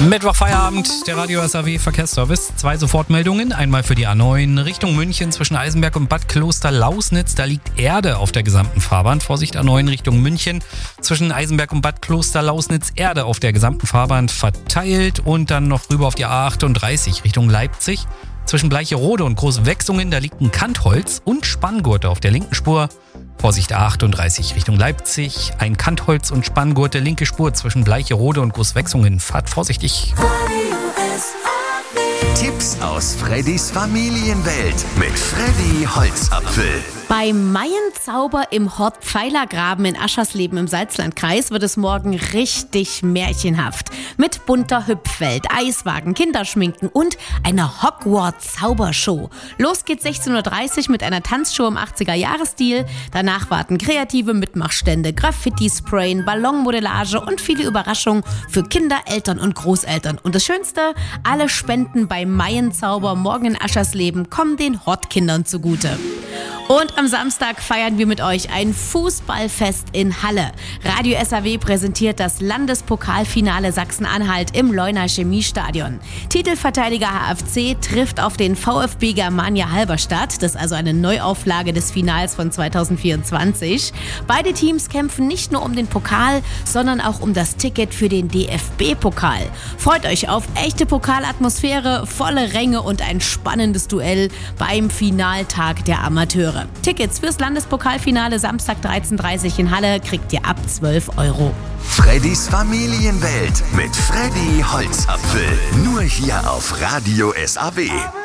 Mittwoch Feierabend, der Radio SAW Verkehrsservice. 2 Sofortmeldungen. Einmal für die A9 Richtung München zwischen Eisenberg und Bad Kloster-Lausnitz. Da liegt Erde auf der gesamten Fahrbahn. Vorsicht, A9 Richtung München zwischen Eisenberg und Bad Kloster-Lausnitz. Erde auf der gesamten Fahrbahn verteilt. Und dann noch rüber auf die A38 Richtung Leipzig. Zwischen Bleicherode und Großwechsungen, da liegt ein Kantholz und Spanngurte auf der linken Spur. Vorsicht, A38 Richtung Leipzig. Ein Kantholz und Spanngurte, linke Spur zwischen Bleicherode und Großwechsungen. Fahrt vorsichtig. Tipps aus Freddys Familienwelt mit Freddy Holzapfel. Beim Maienzauber im Hort Pfeilergraben in Aschersleben im Salzlandkreis wird es morgen richtig märchenhaft. Mit bunter Hüpfwelt, Eiswagen, Kinderschminken und einer Hogwarts-Zaubershow. Los geht's 16.30 Uhr mit einer Tanzshow im 80er-Jahres-Stil. Danach warten kreative Mitmachstände, Graffiti-Sprayen, Ballonmodellage und viele Überraschungen für Kinder, Eltern und Großeltern. Und das Schönste, alle Spenden beim Maienzauber morgen in Aschersleben kommen den Hortkindern zugute. Und am Samstag feiern wir mit euch ein Fußballfest in Halle. Radio SAW präsentiert das Landespokalfinale Sachsen-Anhalt im Leuner Chemiestadion. Titelverteidiger HFC trifft auf den VfB Germania Halberstadt. Das ist also eine Neuauflage des Finals von 2024. Beide Teams kämpfen nicht nur um den Pokal, sondern auch um das Ticket für den DFB-Pokal. Freut euch auf echte Pokalatmosphäre, volle Ränge und ein spannendes Duell beim Finaltag der Amateure. Tickets fürs Landespokalfinale Samstag 13.30 Uhr in Halle kriegt ihr ab 12 €. Freddys Familienwelt mit Freddy Holzapfel. Nur hier auf Radio SAW.